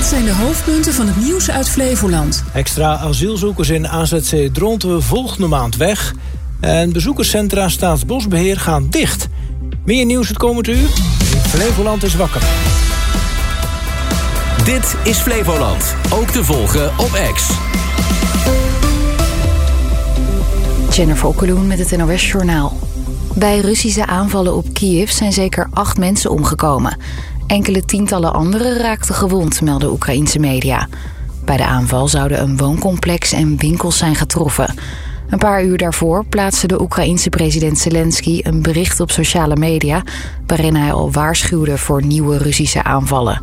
Dit zijn de hoofdpunten van het nieuws uit Flevoland. Extra asielzoekers in AZC Dronten volgende maand weg. En bezoekerscentra Staatsbosbeheer gaan dicht. Meer nieuws het komend uur. Flevoland is wakker. Dit is Flevoland. Ook te volgen op X. Jennifer Okkeloen met het NOS-journaal. Bij Russische aanvallen op Kiev zijn zeker 8 mensen omgekomen. Enkele tientallen anderen raakten gewond, melden Oekraïense media. Bij de aanval zouden een wooncomplex en winkels zijn getroffen. Een paar uur daarvoor plaatste de Oekraïense president Zelensky een bericht op sociale media, waarin hij al waarschuwde voor nieuwe Russische aanvallen.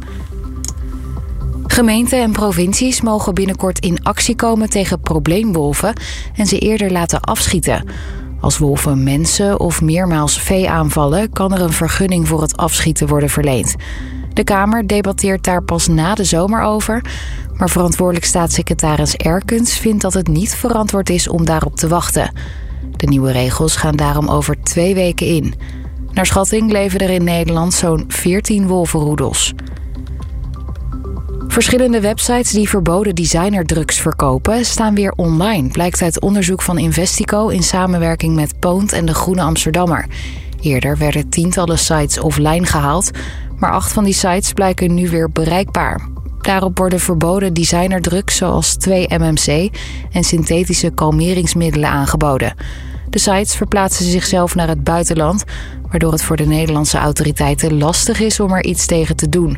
Gemeenten en provincies mogen binnenkort in actie komen tegen probleemwolven en ze eerder laten afschieten. Als wolven mensen of meermaals vee aanvallen, kan er een vergunning voor het afschieten worden verleend. De Kamer debatteert daar pas na de zomer over, maar verantwoordelijk staatssecretaris Erkens vindt dat het niet verantwoord is om daarop te wachten. De nieuwe regels gaan daarom over 2 weken in. Naar schatting leven er in Nederland zo'n 14 wolvenroedels. Verschillende websites die verboden designerdrugs verkopen staan weer online, blijkt uit onderzoek van Investico in samenwerking met Poont en de Groene Amsterdammer. Eerder werden tientallen sites offline gehaald, maar 8 van die sites blijken nu weer bereikbaar. Daarop worden verboden designerdrugs zoals 2-MMC en synthetische kalmeringsmiddelen aangeboden. De sites verplaatsen zichzelf naar het buitenland, waardoor het voor de Nederlandse autoriteiten lastig is om er iets tegen te doen.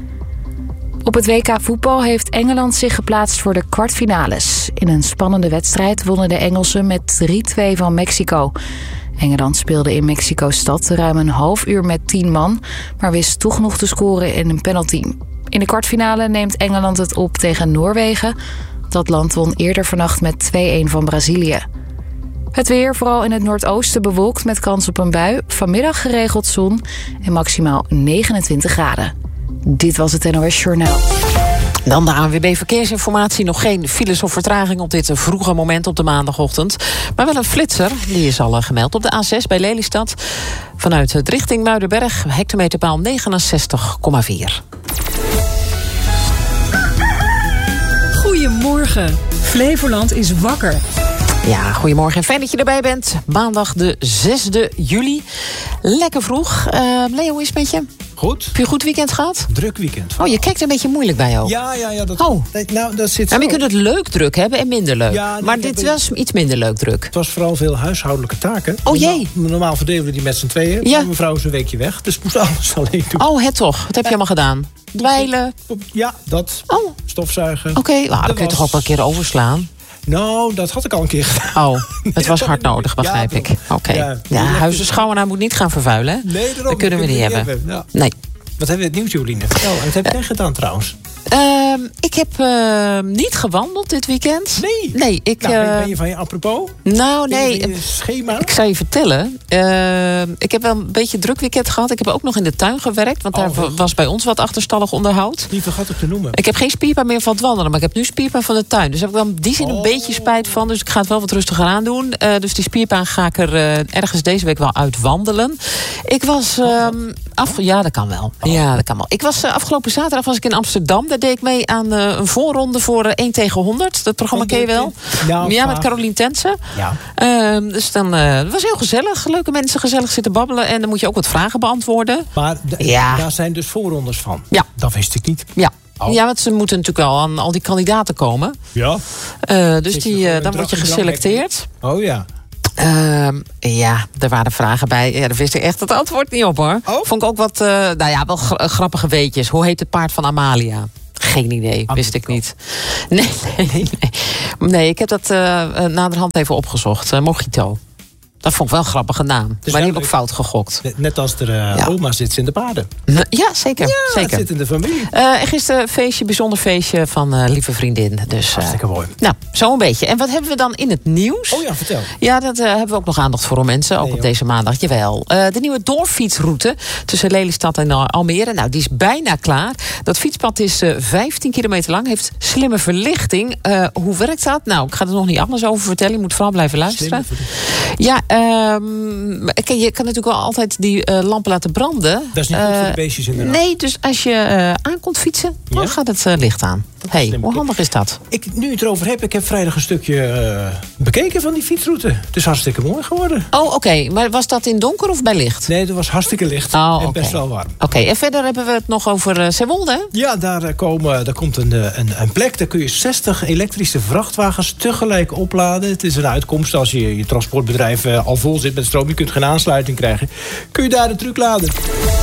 Op het WK voetbal heeft Engeland zich geplaatst voor de kwartfinales. In een spannende wedstrijd wonnen de Engelsen met 3-2 van Mexico. Engeland speelde in Mexico-stad ruim een half uur met 10 man, maar wist toch nog te scoren in een penalty. In de kwartfinale neemt Engeland het op tegen Noorwegen. Dat land won eerder vannacht met 2-1 van Brazilië. Het weer, vooral in het noordoosten bewolkt met kans op een bui. Vanmiddag geregeld zon en maximaal 29 graden. Dit was het NOS Journaal. Dan de ANWB Verkeersinformatie. Nog geen files of vertraging op dit vroege moment op de maandagochtend. Maar wel een flitser, die is al gemeld op de A6 bij Lelystad. Vanuit het richting Muidenberg, hectometerpaal 69,4. Goedemorgen. Flevoland is wakker. Ja, goedemorgen en fijn dat je erbij bent. Maandag de 6e juli. Lekker vroeg. Leo, is het met je? Goed. Heb je een goed weekend gehad? Druk weekend. Oh, je kijkt er een beetje moeilijk bij ook. Ja. Dat, oh. Nou, dat zit maar je kunt het leuk druk hebben en minder leuk. Ja, maar dit was iets minder leuk druk. Het was vooral veel huishoudelijke taken. Oh jee. Normaal verdelen we die met z'n tweeën. Ja. Mijn vrouw is een weekje weg, dus moest alles alleen doen. Oh, het toch. Wat heb je allemaal gedaan? Dweilen? Ja, dat. Oh. Stofzuigen. Oké, nou, dan kun je toch ook wel een keer overslaan? Nou, dat had ik al een keer gedaan. Oh, het was hard nodig, begrijp ik. Oké. Ja, huizenschouwenaar moet niet gaan vervuilen, hè? Nee, dat kunnen we niet hebben. Ja. Nee. Wat hebben we het nieuws, Jolien? Vertel, wat heb jij gedaan trouwens? Ik heb niet gewandeld dit weekend. Nee? Ik, ben je van je apropos? Nou, nee. In je schema? Ik zal je vertellen. Ik heb wel een beetje druk weekend gehad. Ik heb ook nog in de tuin gewerkt. Want daar was bij ons wat achterstallig onderhoud. Die vergat ik te noemen. Ik heb geen spierpijn meer van het wandelen. Maar ik heb nu spierpijn van de tuin. Dus daar heb ik wel in die zin een beetje spijt van. Dus ik ga het wel wat rustiger aan doen. Dus die spierpijn ga ik er ergens deze week wel uit wandelen. Ik was... ja, dat kan wel. Ja, dat kan wel. Ik was afgelopen zaterdag was ik in Amsterdam. Daar deed ik mee aan een voorronde voor 1 tegen 100. Dat programma ken je wel. Ja, met Carolien Tensen. Ja. Dus dan het was heel gezellig. Leuke mensen gezellig zitten babbelen. En dan moet je ook wat vragen beantwoorden. Maar daar zijn dus voorrondes van? Ja. Dat wist ik niet. Ja. Oh. Ja, want ze moeten natuurlijk wel aan al die kandidaten komen. Ja. Dus dan word je geselecteerd. Oh ja. Ja, er waren vragen bij. Ja, daar wist ik echt het antwoord niet op, hoor. Oh? Vond ik ook wat, wel grappige weetjes. Hoe heet het paard van Amalia? Geen idee, wist ik niet. Nee, ik heb dat naderhand even opgezocht. Mojito. Dat vond ik wel een grappige naam. Dus maar die heb ik fout gegokt. Net als de oma zit ze in de paarden. Ja, zeker. Ja, zeker. Het zit in de familie. Gisteren een bijzonder feestje van lieve vriendin. Dus, hartstikke mooi. Nou, zo een beetje. En wat hebben we dan in het nieuws? Oh ja, vertel. Ja, dat hebben we ook nog aandacht voor mensen. Ook op deze maandag. Jawel. De nieuwe doorfietsroute tussen Lelystad en Almere. Nou, die is bijna klaar. Dat fietspad is 15 kilometer lang. Heeft slimme verlichting. Hoe werkt dat? Nou, ik ga er nog niet alles over vertellen. Je moet vooral blijven luisteren. Ja, je kan natuurlijk wel altijd die lampen laten branden. Dat is niet goed voor de beestjes inderdaad. Nee, dus als je aankomt fietsen, dan gaat het licht aan. Hoe handig is dat? Nu je het erover hebt, ik heb vrijdag een stukje bekeken van die fietsroute. Het is hartstikke mooi geworden. Oh, oké. Maar was dat in donker of bij licht? Nee, het was hartstikke licht en best wel warm. Oké, en verder hebben we het nog over Zeewolde, hè? Ja, daar komt een plek. Daar kun je 60 elektrische vrachtwagens tegelijk opladen. Het is een uitkomst als je transportbedrijf al vol zit met stroom. Je kunt geen aansluiting krijgen. Kun je daar de truck laden.